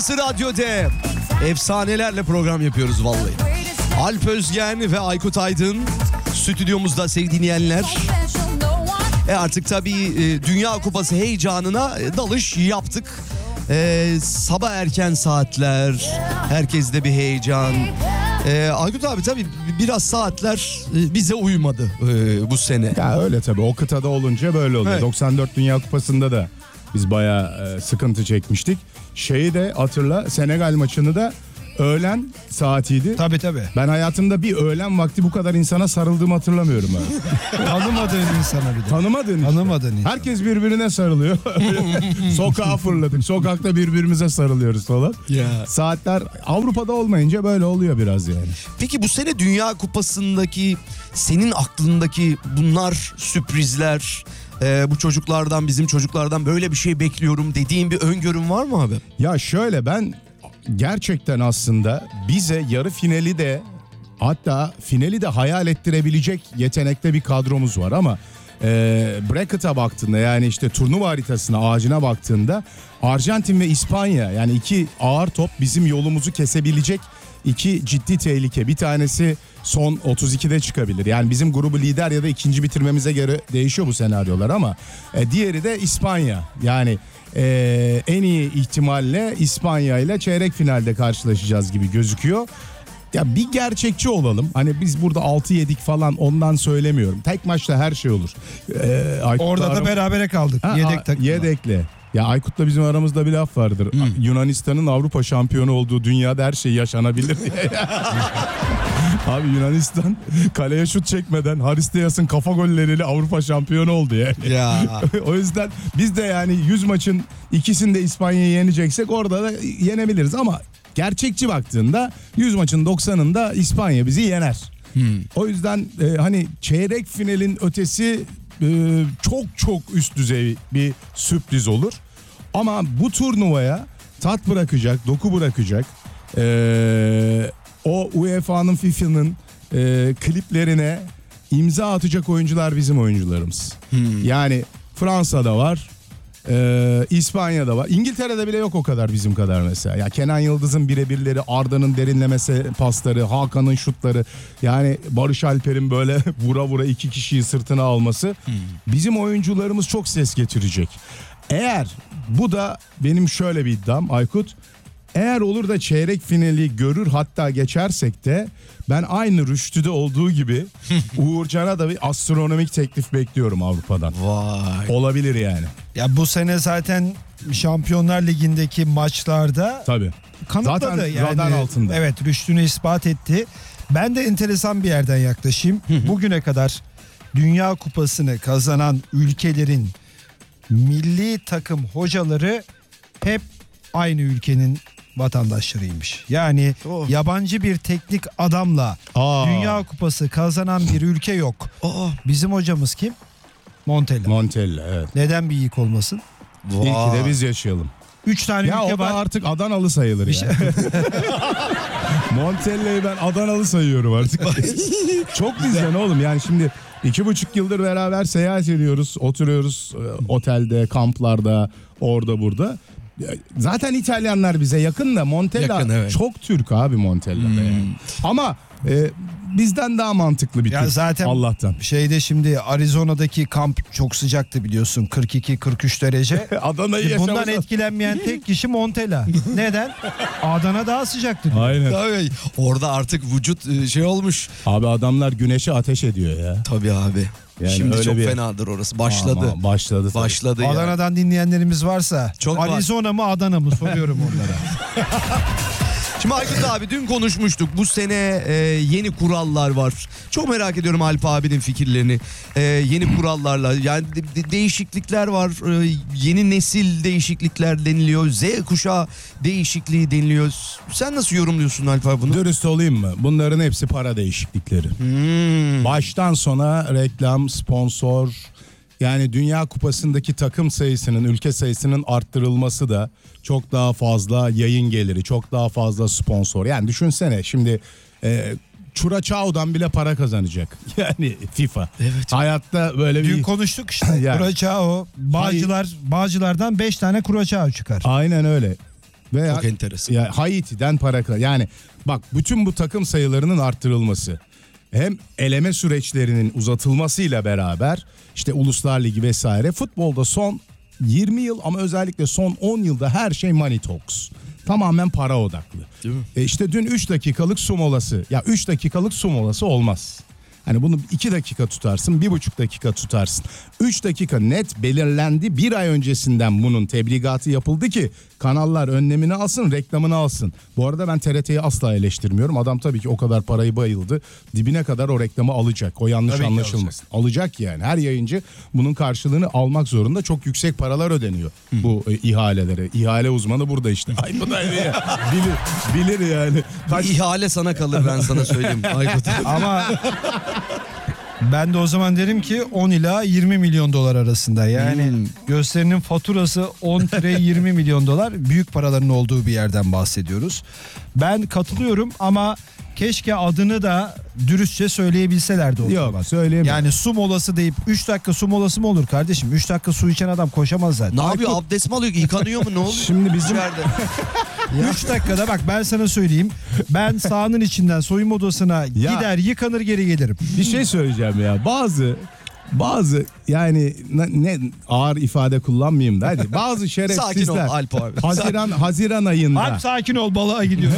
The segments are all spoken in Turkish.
Burası Radyo D. Efsanelerle program yapıyoruz vallahi. Alp Özgen ve Aykut Aydın stüdyomuzda sevgili dinleyenler. Artık tabii Dünya Kupası heyecanına dalış yaptık. Sabah erken saatler, herkeste bir heyecan. Aykut abi tabii biraz saatler bize uymadı bu sene. Ya öyle tabii, o kıtada olunca böyle oluyor. Evet. 94 Dünya Kupası'nda da biz bayağı sıkıntı çekmiştik. Şeyi de hatırla, Senegal maçını da öğlen saatiydi. Tabii. Ben hayatımda bir öğlen vakti bu kadar insana sarıldığımı hatırlamıyorum abi. Tanımadığın insana bir de. Tanımadığın insana. Herkes birbirine sarılıyor. Sokağa fırladık. Sokakta birbirimize sarılıyoruz falan. Ya. Saatler Avrupa'da olmayınca böyle oluyor biraz yani. Peki bu sene Dünya Kupası'ndaki senin aklındaki bunlar sürprizler, bu çocuklardan, bizim çocuklardan böyle bir şey bekliyorum dediğin bir öngörün var mı abi? Ya şöyle, ben gerçekten aslında bize yarı finali de, hatta finali de hayal ettirebilecek yetenekte bir kadromuz var ama bracket'a baktığında, yani işte turnuva haritasına, ağacına baktığında Arjantin ve İspanya, yani iki ağır top bizim yolumuzu kesebilecek iki ciddi tehlike. Bir tanesi son 32'de çıkabilir. Yani bizim grubu lider ya da ikinci bitirmemize göre değişiyor bu senaryolar ama diğeri de İspanya. Yani en iyi ihtimalle İspanya ile çeyrek finalde karşılaşacağız gibi gözüküyor. Ya bir gerçekçi olalım. Hani biz burada 6 yedik falan, ondan söylemiyorum. Tek maçta her şey olur. Orada da berabere kaldık. Yedek takımla. Yedekle. Ya Aykut'la bizim aramızda bir laf vardır. Yunanistan'ın Avrupa şampiyonu olduğu dünyada her şey yaşanabilir diye. Abi Yunanistan kaleye şut çekmeden Haristeas'ın kafa golleriyle Avrupa şampiyonu oldu yani. Ya. O yüzden biz de yani 100 maçın ikisinde İspanya'yı yeneceksek orada da yenebiliriz ama gerçekçi baktığında 100 maçın 90'ında İspanya bizi yener. O yüzden hani çeyrek finalin ötesi çok üst düzey bir sürpriz olur. Ama bu turnuvaya tat bırakacak, doku bırakacak, o UEFA'nın, FIFA'nın kliplerine imza atacak oyuncular bizim oyuncularımız. Yani Fransa'da var, İspanya'da var. İngiltere'de bile yok o kadar bizim kadar mesela. Ya Kenan Yıldız'ın birebirleri, Arda'nın derinlemesi pasları, Hakan'ın şutları, yani Barış Alper'in böyle vura vura iki kişiyi sırtına alması, bizim oyuncularımız çok ses getirecek. Eğer bu da benim şöyle bir iddiam Aykut, eğer olur da çeyrek finali görür, hatta geçersek de ben aynı Rüştü'de olduğu gibi Uğurcan'a da bir astronomik teklif bekliyorum Avrupa'dan. Vay. Olabilir yani. Ya bu sene zaten Şampiyonlar Ligi'ndeki maçlarda tabii kanıtladı. Zaten yani, radar altında. Evet, rüştünü ispat etti. Ben de enteresan bir yerden yaklaşayım. Bugüne kadar Dünya Kupası'nı kazanan ülkelerin milli takım hocaları hep aynı ülkenin vatandaşlarıymış. Yani yabancı bir teknik adamla Dünya Kupası kazanan bir ülke yok. Bizim hocamız kim? Montella, evet. Neden bir ilk olmasın? İlki de biz yaşayalım. 3 tane ya ülke o da var. artık Adanalı sayılır ya. Montella'yı ben Adanalı sayıyorum artık. Çok bizden oğlum, yani şimdi 2,5 yıldır beraber seyahat ediyoruz. Oturuyoruz otelde, kamplarda, orada burada. Zaten İtalyanlar bize yakın da Montella yakın, evet. Çok Türk abi Montella'da yani. Ama bizden daha mantıklı bir Türk zaten Allah'tan. Şeyde şimdi Arizona'daki kamp çok sıcaktı biliyorsun, 42-43 derece. Adana'yı bundan etkilenmeyen tek kişi Montella. Neden? Adana daha sıcaktı diyor. Aynen. Tabii. Orada artık vücut şey olmuş. Abi adamlar güneşe ateş ediyor ya. Tabii abi. Yani şimdi çok fenadır orası. Başladı. Başladı. Adana'dan dinleyenlerimiz varsa çok Arizona mı Adana mı soruyorum onlara. Şimdi Aykut abi dün konuşmuştuk. Bu sene yeni kurallar var. Çok merak ediyorum Alp abinin fikirlerini. Yeni kurallarla yani değişiklikler var. Yeni nesil değişiklikler deniliyor. Z kuşağı değişikliği deniliyor. Sen nasıl yorumluyorsun Alp abi bunu? Dürüst olayım mı? Bunların hepsi para değişiklikleri. Baştan sona reklam, sponsor, yani Dünya Kupası'ndaki takım sayısının, ülke sayısının arttırılması da çok daha fazla yayın geliri, çok daha fazla sponsor. Yani düşünsene şimdi Curaçao'dan bile para kazanacak. Yani FIFA. Evet. Hayatta böyle Dün konuştuk işte. Yani. Curaçao, Bağcılar'dan 5 tane Curaçao çıkar. Aynen öyle. Veya Çok enteresan. ya Haiti'den yani bak bütün bu takım sayılarının arttırılması hem eleme süreçlerinin uzatılmasıyla beraber işte Uluslar Ligi vesaire futbolda son 20 yıl ama özellikle son 10 yılda her şey money talks. Tamamen para odaklı. Değil mi? İşte dün 3 dakikalık su molası. Ya 3 dakikalık su molası olmaz. Hani bunu 2 dakika tutarsın, 1,5 dakika tutarsın. 3 dakika net belirlendi. Bir ay öncesinden bunun tebligatı yapıldı ki kanallar önlemini alsın, reklamını alsın. Bu arada ben TRT'yi asla eleştirmiyorum. Adam tabii ki o kadar parayı bayıldı. Dibine kadar o reklamı alacak. O yanlış Tabii ki anlaşılmasın. Alacak yani. Her yayıncı bunun karşılığını almak zorunda. Çok yüksek paralar ödeniyor bu ihalelere. İhale uzmanı burada işte. Ay bu da ya. Bilir yani. Bir ihale sana kalır, ben sana söyleyeyim Aykut. Ama ben de o zaman derim ki 10 ila 20 milyon dolar arasında. Yani gösterinin faturası 10-20 milyon dolar, büyük paraların olduğu bir yerden bahsediyoruz. Ben katılıyorum ama keşke adını da dürüstçe söyleyebilselerdi o zaman. Yok, söyleyemiyorum. Yani su molası deyip 3 dakika su molası mı olur kardeşim? 3 dakika su içen adam koşamaz zaten. Ne yapıyor? Abdest mi alıyor? Yıkanıyor mu? Ne oluyor? Şimdi bizim 3 dakikada bak ben sana söyleyeyim. Ben sahanın içinden soyunma odasına gider yıkanır geri gelirim. bir şey söyleyeceğim ya. Bazı yani ne ağır ifade kullanmayayım da hadi. Bazı Sakin ol şerefsizler Alp abi. Haziran ayında Alp sakin ol, balığa gidiyoruz.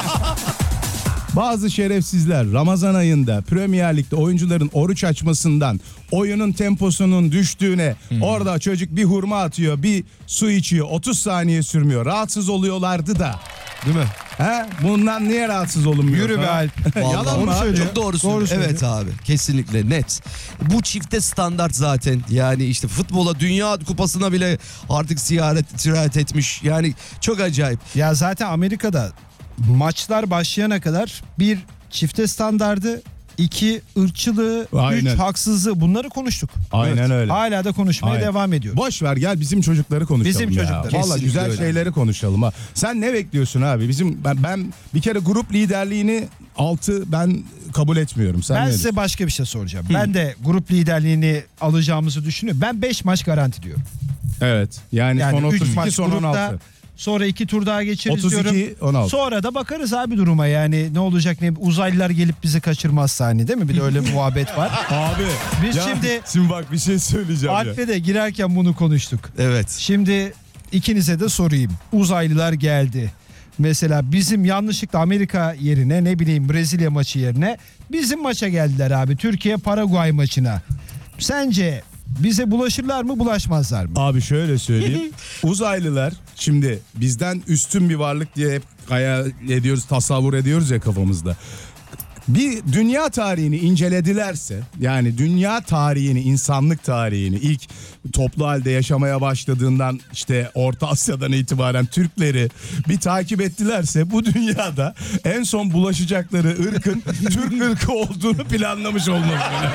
bazı şerefsizler Ramazan ayında Premier Lig'de oyuncuların oruç açmasından oyunun temposunun düştüğüne orada çocuk bir hurma atıyor, bir su içiyor, 30 saniye sürmüyor. Rahatsız oluyorlardı da. Değil mi? He? Bundan niye rahatsız olunmuyor? Yürü be Ha? Alp. Yalan Vallahi mı? söylüyor. Çok doğru Doğru söylüyor. söylüyor. Evet abi, kesinlikle net. Bu çifte standart zaten. Yani işte futbola, Dünya Kupası'na bile artık sirayet etmiş. Yani çok acayip. Ya zaten Amerika'da maçlar başlayana kadar bir çifte standardı, 2 ırkçılığı, 3 Aynen. haksızlığı, bunları konuştuk. Aynen öyle. Hala da konuşmaya Aynen. devam ediyoruz. Boş ver, gel bizim çocukları konuşalım. Bizim ya. çocukları. Vallahi Kesinlikle güzel öyle. şeyleri konuşalım ha. Sen ne bekliyorsun abi? Ben bir kere grup liderliğini ben kabul etmiyorum. Sen Ben ne size başka bir şey soracağım. Ben de grup liderliğini alacağımızı düşünüyorum. Ben 5 maç garanti diyorum. Evet. Yani son 3 32 maç son grupta, 16. sonra 2 tur daha geçeriz 32 diyorum. 16. Sonra da bakarız abi duruma, yani ne olacak, ne uzaylılar gelip bizi kaçırmazsa hani, değil mi? Bir de öyle bir muhabbet var. Abi. Biz ya, şimdi bak bir şey söyleyeceğim ya. Alp'le de girerken bunu konuştuk. Evet. Şimdi ikinize de sorayım. Uzaylılar geldi. Mesela bizim yanlışlıkla Amerika yerine, ne bileyim Brezilya maçı yerine bizim maça geldiler abi. Türkiye Paraguay maçına. Sence bize bulaşırlar mı, bulaşmazlar mı? Abi şöyle söyleyeyim. Uzaylılar şimdi bizden üstün bir varlık diye hep hayal ediyoruz, tasavvur ediyoruz ya kafamızda. Bir dünya tarihini inceledilerse, yani dünya tarihini, insanlık tarihini ilk toplu halde yaşamaya başladığından işte Orta Asya'dan itibaren Türkleri bir takip ettilerse, bu dünyada en son bulaşacakları ırkın Türk ırkı olduğunu planlamış olmalı.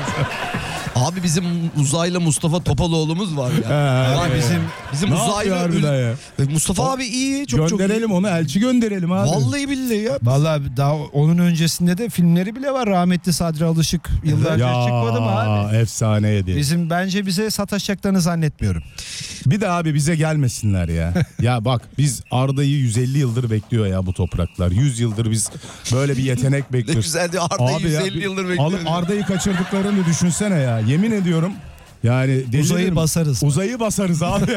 Abi bizim uzaylı Mustafa Topaloğlu'muz var ya. Ha, bizim Ne uzaylı yapıyor harbiden ya? Mustafa abi iyi, çok Gönderelim onu, elçi gönderelim abi. Vallahi billahi ya. Vallahi daha onun öncesinde de filmleri bile var. Rahmetli Sadri Alışık yıllarca çıkmadı mı abi? Efsaneydi. Bence bize sataşacaklarını zannetmiyorum. Bir de abi bize gelmesinler ya. Ya bak, biz Arda'yı 150 yıldır bekliyor ya bu topraklar. 100 yıldır biz böyle bir yetenek Ne bekliyoruz. güzeldi, Arda'yı Abi ya, 150 yıldır alıp bekliyoruz. Arda'yı kaçırdıklarını düşünsene ya. Yemin ediyorum. Yani deliririm. Uzayı basarız. Uzayı basarız abi.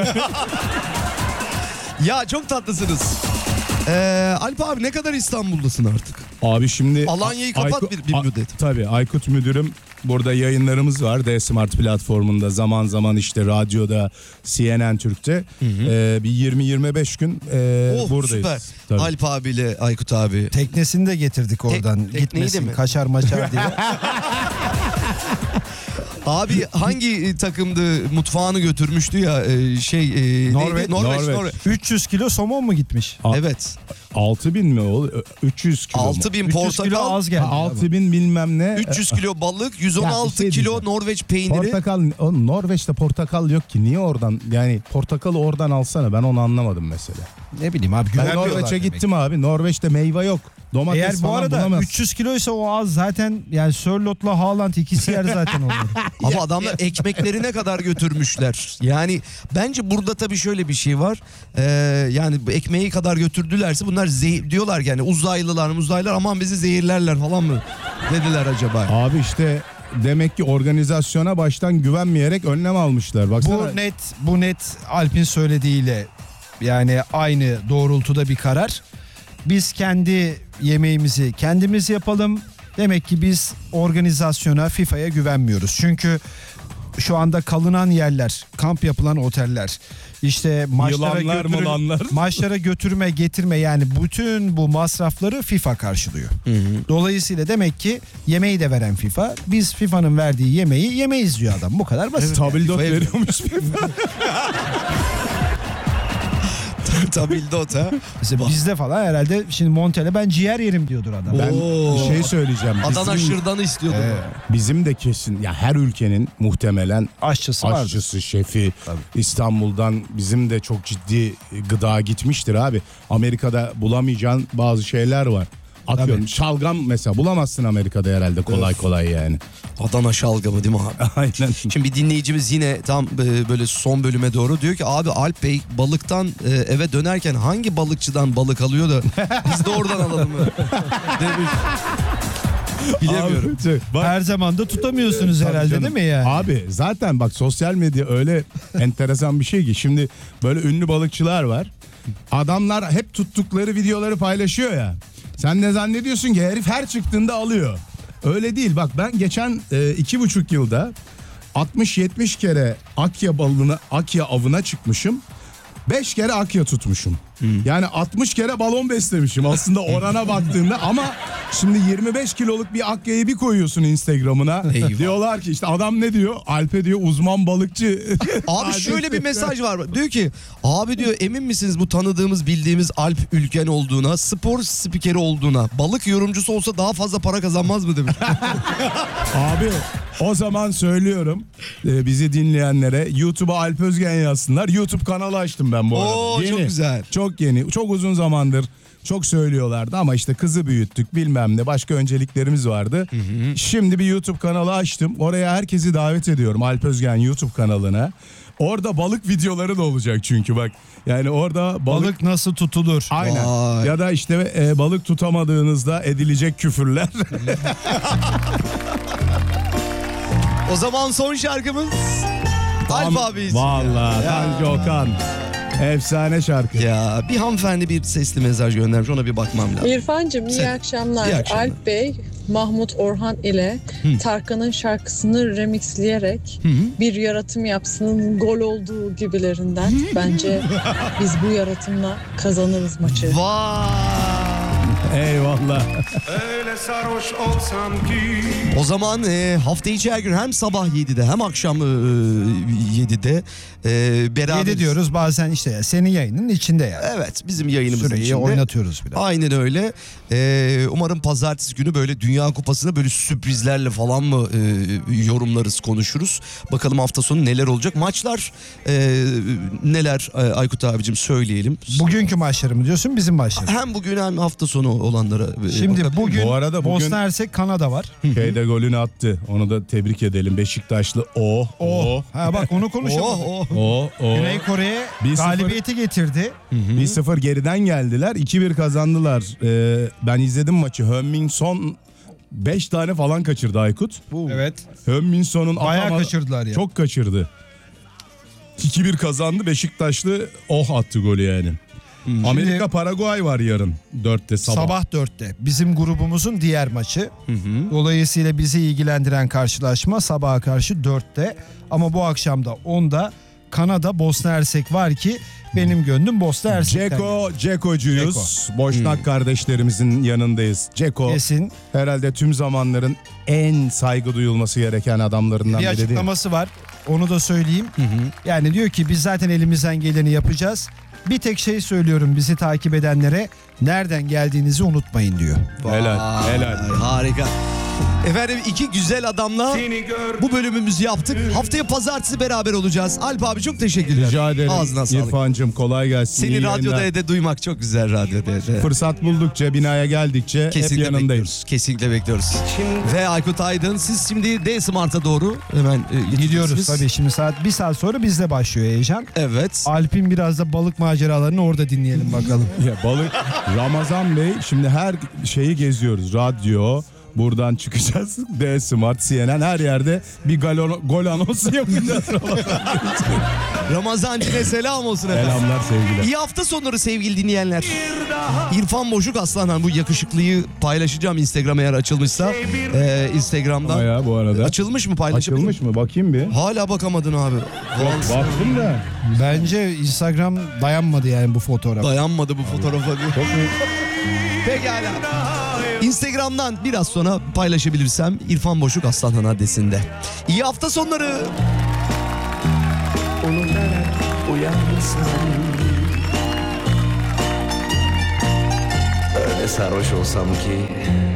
Ya çok tatlısınız. Alp abi ne kadar İstanbul'dasın artık? Abi şimdi Alanya'yı kapat bir müddet. Tabii Aykut müdürüm, burada yayınlarımız var D-Smart platformunda, zaman zaman işte radyoda, CNN Türk'te. Bir 20-25 gün buradayız. Süper. Tabii. Alp abiyle Aykut abi. Teknesini de getirdik oradan. tekneyi de Gitmesin, mi? kaçar maçar diye. Abi hangi takımdı, mutfağını götürmüştü ya Norveç. Norveç. 300 kilo somon mu gitmiş? Evet. 6000 mi o? 300 kilo mu? 6000 300 kilo portakal, az geldi. 6000 bilmem ne. 300 kilo balık, 116 Ya bir şey kilo diyeceğim. Norveç peyniri. Portakal, oğlum Norveç'te portakal yok ki. Niye oradan, yani portakalı oradan alsana, ben onu anlamadım mesela. Ne bileyim abi. Ben güvenmiyorlar Norveç'e demek. gittim abi. Norveç'te meyve yok. Domates Eğer bu falan arada bulamazsın. 300 kiloysa o az zaten, yani Sörlot'la Haaland ikisi yer zaten onları. Ama adamlar ekmeklerine kadar götürmüşler. Yani bence burada tabii şöyle bir şey var. Yani bu ekmeği kadar götürdülerse bunlar diyorlar ki yani uzaylılar aman bizi zehirlerler falan mı dediler acaba? Abi işte demek ki organizasyona baştan güvenmeyerek önlem almışlar. Baksana. Bu net Alp'in söylediğiyle yani aynı doğrultuda bir karar. Biz kendi yemeğimizi kendimiz yapalım. Demek ki biz organizasyona, FIFA'ya güvenmiyoruz. Çünkü şu anda kalınan yerler, kamp yapılan oteller, işte Yılanlar, mılanlar. maçlara götürme, getirme, yani bütün bu masrafları FIFA karşılıyor. Dolayısıyla demek ki yemeği de veren FIFA. Biz FIFA'nın verdiği yemeği yemeyiz diyor adam. Bu kadar basit. Tabildot FIFA'ya veriyormuş. Tabildot ha. Mesela bizde falan herhalde şimdi Montella ben ciğer yerim diyordur adam. Ben Oo. bir şey söyleyeceğim. Adana şırdanı istiyordum. Bizim de kesin ya her ülkenin muhtemelen Aşçısı vardır. aşçısı, şefi İstanbul'dan bizim de çok ciddi gıda gitmiştir abi. Amerika'da bulamayacağın bazı şeyler var. Atıyorum Tabii. şalgam mesela bulamazsın Amerika'da herhalde kolay yani. Adana şalgamı değil mi abi? Aynen. Şimdi bir dinleyicimiz yine tam böyle son bölüme doğru diyor ki abi Alp Bey balıktan eve dönerken hangi balıkçıdan balık alıyor da biz de oradan alalım mı? Demiş. Bilemiyorum. Abi, bak, Her zaman da tutamıyorsunuz tabii herhalde canım. değil mi yani? Abi zaten bak sosyal medya öyle enteresan bir şey ki şimdi böyle ünlü balıkçılar var. Adamlar hep tuttukları videoları paylaşıyor ya. Sen ne zannediyorsun ki herif her çıktığında alıyor. Öyle değil. Bak ben geçen 2,5 yılda 60-70 kere akya avına çıkmışım. 5 kere akya tutmuşum. Yani 60 kere balon beslemişim aslında orana baktığında ama şimdi 25 kiloluk bir akyayı bir koyuyorsun Instagram'ına. Eyvah. Diyorlar ki işte adam ne diyor? Alp'e diyor uzman balıkçı. Abi şöyle bir mesaj var. Diyor ki abi diyor emin misiniz bu tanıdığımız bildiğimiz Alp Ülken olduğuna, spor spikeri olduğuna, balık yorumcusu olsa daha fazla para kazanmaz mı demiş. Abi o zaman söylüyorum bizi dinleyenlere YouTube'a Alp Özgen yazsınlar. YouTube kanalı açtım ben bu arada. Oo, çok güzel. Çok yeni. Çok uzun zamandır çok söylüyorlardı ama işte kızı büyüttük bilmem ne başka önceliklerimiz vardı. Şimdi bir YouTube kanalı açtım. Oraya herkesi davet ediyorum Alp Özgen YouTube kanalına. Orada balık videoları da olacak çünkü bak. Yani orada Balık nasıl tutulur? Aynen. Vay. Ya da işte balık tutamadığınızda edilecek küfürler. O zaman son şarkımız Alp abi için. Vallahi Tanju Okan. Efsane şarkı. Ya bir hanımefendi bir sesli mesaj göndermiş, ona bir bakmam lazım. İrfancığım iyi akşamlar. İyi akşamlar. Alp Bey, Mahmut Orhan ile Tarkan'ın şarkısını remixleyerek bir yaratım yapsın, gol olduğu gibilerinden. Bence biz bu yaratımla kazanırız maçı. Vay. Eyvallah. Öyle sarhoş olsam ki. O zaman hafta içi her gün hem sabah 7'de hem akşam 7'de beraber 7 diyoruz bazen işte ya, senin yayının içinde yani. Evet, bizim yayınımızın Süreyi içinde. oynatıyoruz biraz. Aynen öyle. Umarım pazartesi günü böyle Dünya Kupası'na böyle sürprizlerle falan mı yorumlarız, konuşuruz. Bakalım hafta sonu neler olacak. Maçlar neler Aykut abicim söyleyelim. Bugünkü maçları mı diyorsun, bizim maçları? Hem bugün hem hafta sonu olanlara. Şimdi bakalım. bugün Bu arada bugün- Bosna Hersek Kanada var. Şeyde golünü attı. Onu da tebrik edelim. Beşiktaşlı o. Ha bak onu konuşalım. O. Güney Kore'ye 1-0. galibiyeti getirdi. 1-0 geriden geldiler. 2-1 kazandılar. Ben izledim maçı. Heung-min Son 5 tane falan kaçırdı Aykut. Evet. Heung-min Son'un Bayağı kaçırdılar ya. Çok kaçırdı. 2-1 kazandı. Beşiktaşlı attı golü yani. Amerika Paraguay var yarın 4'te Sabah 4'te. Bizim grubumuzun diğer maçı. Dolayısıyla bizi ilgilendiren karşılaşma sabaha karşı 4'te. Ama bu akşam da 10'da Kanada Bosna Hersek var ki benim gönlüm Bosna Hersek'ten. Cekocuyuz. Boşnak kardeşlerimizin yanındayız. Ceko Kesin. herhalde tüm zamanların en saygı duyulması gereken adamlarından Bir biri değil mi? açıklaması var. Onu da söyleyeyim. Yani diyor ki biz zaten elimizden geleni yapacağız. Bir tek şey söylüyorum bizi takip edenlere, nereden geldiğinizi unutmayın diyor. Helal, helal. Harika. Efendim iki güzel adamla seni gör. bu bölümümüzü yaptık. Haftaya pazartesi beraber olacağız. Alp abi çok teşekkürler. Rica ederim. Ağzına sağlık. İrfancığım kolay gelsin. Seni İyi radyoda yayınlar. evde duymak çok güzel radyoda evde. Fırsat buldukça, binaya geldikçe Kesinlikle hep yanındayım. bekliyoruz. Kesinlikle bekliyoruz. Ve Aykut Aydın siz şimdi D Smart'a doğru hemen Gidiyoruz gideceksiniz. tabii şimdi bir saat sonra bizde başlıyor heyecan. Evet. Alp'in biraz da balık maceralarını orada dinleyelim bakalım. Ya balık Ramazan Bey, şimdi her şeyi geziyoruz. Radyo, buradan çıkacağız. D Smart, CNN, her yerde bir gol anonsu yapacağız. Ramazancı'na selam olsun efendim. Selamlar, sevgiler. İyi hafta sonları sevgili dinleyenler. İrfan Boşuk Aslanhan, bu yakışıklıyı paylaşacağım Instagram'a eğer açılmışsa. Instagram'dan. Ama ya bu arada. Açılmış mı, paylaşabilir Açılmış mı? Bakayım bir. Hala bakamadın abi. Vallahi Baktım da. Bence Instagram dayanmadı yani bu fotoğraf. dayanmadı bu fotoğrafa diye. Pekala. Instagram'dan biraz sonra paylaşabilirsem İrfan Boşuk Aslanhan adresinde. İyi hafta sonları. Unutarak uyansam, öyle sarhoş olsam ki